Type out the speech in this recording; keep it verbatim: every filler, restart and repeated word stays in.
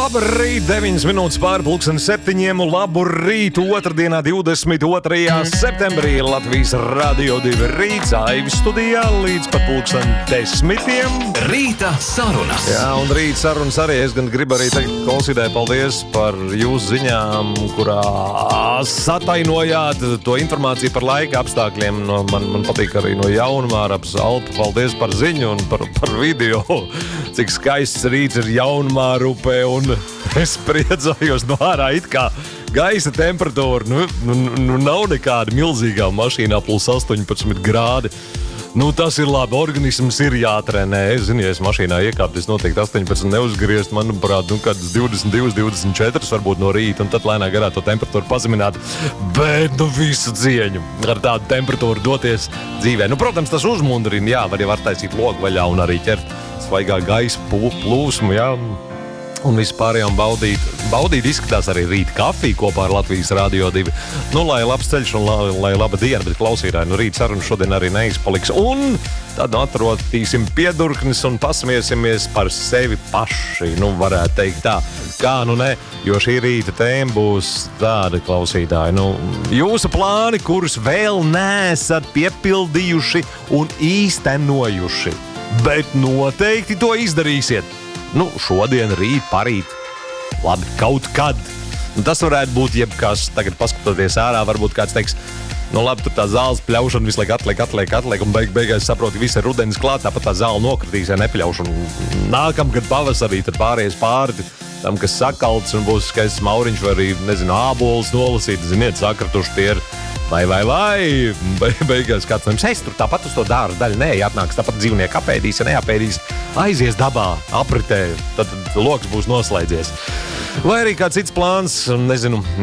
Labrīt, deviņas minūtes pāri pulksten septiņiem. Labu rītu otrdienā, divdesmit otrajā septembrī. Latvijas Radio divi rīts, Aivis studijā līdz pat pulksten desmitiem. Rīta sarunas. Jā, un rīta sarunas arī. Es gan gribu arī teikt klausītāji paldies par jūsu ziņām, kurā satainojāt to informāciju par laika apstākļiem. No, man, man patīk arī no Jaunmārapas Alpa. Paldies par ziņu un par, par video. Cik skaists rīts ir Jaunmārupē, un es priecājos no ārā it kā gaisa temperatūra. Nu, nu, nu nav nekāda milzīgā mašīnā plus astoņpadsmit grādi. Nu, tas ir labi, organisms ir jātrenē. Es zinu, ja es mašīnā iekāpt, es noteikti astoņpadsmit neuzgriezt, manuprāt, nu, kādas divdesmit divi, divdesmit četri varbūt no rīta, un tad lēnā garā to temperatūru pazemināt. Bet, nu, visu cieņu ar tādu temperatūru doties dzīvē. Nu, protams, tas uzmundrina, jā, var jau var taisīt logu vaļā un arī ķert svaigā gaisa plūsmu, jā. Un vispārējām baudīt. Baudīt izskatās arī rīta kafiju kopā ar Latvijas Radio divi. Nu, lai labs ceļš un la, lai laba diena, bet klausītāji, nu rīta saruna šodien arī neizpaliks. Un tad atrotīsim piedurknis un pasmiesimies par sevi paši. Nu, varētu teikt tā, kā nu ne, jo šī rīta tēma būs tāda, klausītāji. Nu, jūsu plāni, kurus vēl neesat piepildījuši un īstenojuši, bet noteikti to izdarīsiet. Nu, šodien, rīt, parīt, labi, kaut kad. Nu, tas varētu būt jebkas, tagad paskatoties ārā, varbūt kāds teiks, nu labi, tur tā zāles pļaušana visu laiku atliek, atliek, atliek, un beig, beigās saprot, ka viss ir rudenis klāt, tāpat tā zāle nokritīs, ja nepļauš, un nākamgad pavasarī tad pāries pārti tam, kas sakalts, un būs skaists mauriņš, vai arī, nezinu, ābols nolasīt, ziniet, sakratuši tie ir. Vai, vai, vai, Be, beigās kāds nevis, es tur tāpat uz to dārza daļu, nē, atnāks tāpat dzīvnieki apēdīs, ja neapēdīs, aizies dabā, apritē, tad loks būs noslēdzies. Vai arī kāds cits plāns, nezinu,